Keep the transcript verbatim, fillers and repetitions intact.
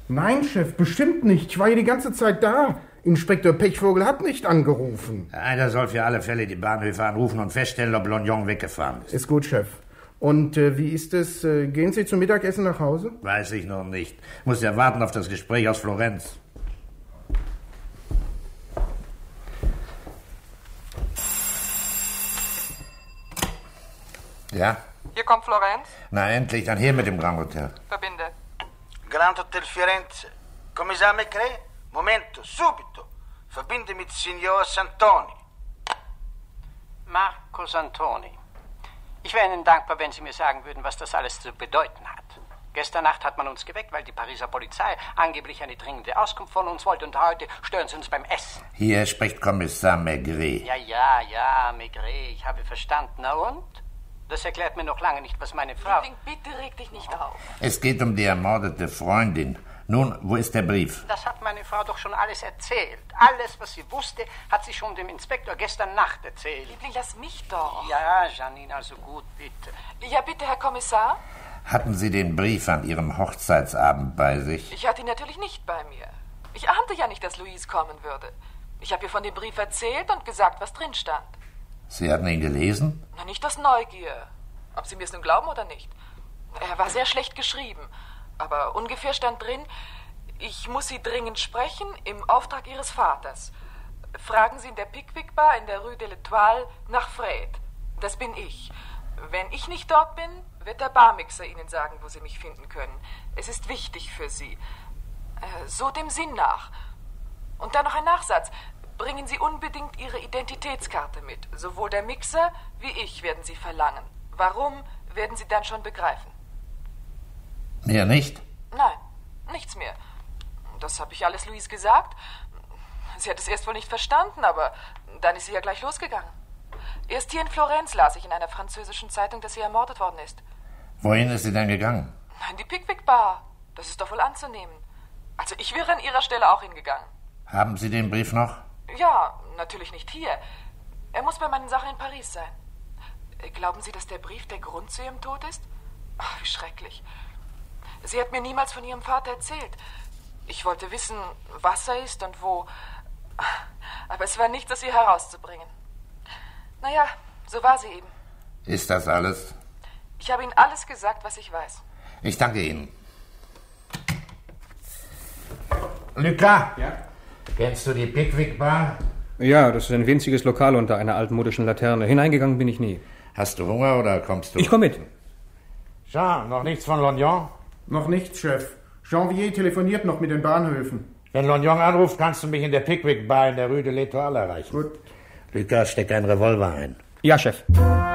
Nein, Chef, bestimmt nicht. Ich war hier die ganze Zeit da. Inspektor Pechvogel hat nicht angerufen. Einer soll für alle Fälle die Bahnhöfe anrufen und feststellen, ob Lognon weggefahren ist. Ist gut, Chef. Und äh, wie ist es? Äh, gehen Sie zum Mittagessen nach Hause? Weiß ich noch nicht. Muss ja warten auf das Gespräch aus Florenz. Ja? Hier kommt Florenz. Na endlich, dann hier mit dem Grand Hotel. Verbinde. Grand Hotel Firenze. Kommissar Maigret? Momento, subito. Verbinde mit Signor Santoni. Marco Santoni. Ich wäre Ihnen dankbar, wenn Sie mir sagen würden, was das alles zu bedeuten hat. Gestern Nacht hat man uns geweckt, weil die Pariser Polizei angeblich eine dringende Auskunft von uns wollte und heute stören Sie uns beim Essen. Hier spricht Kommissar Maigret. Ja, ja, ja, Maigret, ich habe verstanden. Na und? Das erklärt mir noch lange nicht, was meine Frau... Liebling, bitte reg dich nicht auf. Es geht um die ermordete Freundin. Nun, wo ist der Brief? Das hat meine Frau doch schon alles erzählt. Alles, was sie wusste, hat sie schon dem Inspektor gestern Nacht erzählt. Liebling, lass mich doch. Ja, Janine, also gut, bitte. Ja, bitte, Herr Kommissar. Hatten Sie den Brief an Ihrem Hochzeitsabend bei sich? Ich hatte ihn natürlich nicht bei mir. Ich ahnte ja nicht, dass Louise kommen würde. Ich habe ihr von dem Brief erzählt und gesagt, was drin stand. Sie hatten ihn gelesen? Na, nicht aus Neugier. Ob Sie mir es nun glauben oder nicht. Er war sehr schlecht geschrieben. Aber ungefähr stand drin, ich muss Sie dringend sprechen im Auftrag Ihres Vaters. Fragen Sie in der Pickwick Bar in der Rue de l'Etoile nach Fred. Das bin ich. Wenn ich nicht dort bin, wird der Barmixer Ihnen sagen, wo Sie mich finden können. Es ist wichtig für Sie. Äh, so dem Sinn nach. Und dann noch ein Nachsatz. Bringen Sie unbedingt Ihre Identitätskarte mit. Sowohl der Mixer wie ich werden Sie verlangen. Warum, werden Sie dann schon begreifen. Mehr nicht? Nein, nichts mehr. Das habe ich alles Louise gesagt. Sie hat es erst wohl nicht verstanden, aber dann ist sie ja gleich losgegangen. Erst hier in Florenz las ich in einer französischen Zeitung, dass sie ermordet worden ist. Wohin ist sie denn gegangen? In die Pickwick Bar. Das ist doch wohl anzunehmen. Also ich wäre an ihrer Stelle auch hingegangen. Haben Sie den Brief noch? Ja, natürlich nicht hier. Er muss bei meinen Sachen in Paris sein. Glauben Sie, dass der Brief der Grund zu ihrem Tod ist? Ach, wie schrecklich. Sie hat mir niemals von ihrem Vater erzählt. Ich wollte wissen, was er ist und wo. Aber es war nichts, aus ihr herauszubringen. Naja, so war sie eben. Ist das alles? Ich habe Ihnen alles gesagt, was ich weiß. Ich danke Ihnen. Lucas? Ja? Kennst du die Pickwick Bar? Ja, das ist ein winziges Lokal unter einer altmodischen Laterne. Hineingegangen bin ich nie. Hast du Hunger oder kommst du? Ich komme mit. Jean, noch nichts von Lognon? Noch nichts, Chef. Janvier telefoniert noch mit den Bahnhöfen. Wenn Lognon anruft, kannst du mich in der Pickwick Bar in der Rue de l'Etoile erreichen. Gut. Lucas, steck einen Revolver ein. Ja, Chef.